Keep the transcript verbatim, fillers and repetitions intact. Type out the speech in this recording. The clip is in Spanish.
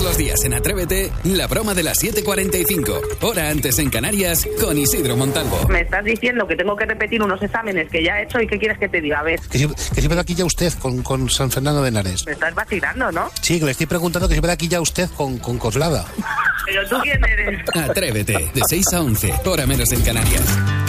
los días en Atrévete, la broma de las siete cuarenta y cinco, hora antes en Canarias, con Isidro Montalvo. Me estás diciendo que tengo que repetir unos exámenes que ya he hecho y ¿qué quieres que te diga? A ver. Que si, que si me da aquí ya usted con, con San Fernando de Henares. Me estás vacilando, ¿no? Sí, que le estoy preguntando que si me da aquí ya usted con, con Coslada. ¿Pero tú quién eres? Atrévete, de seis a once, hora menos en Canarias.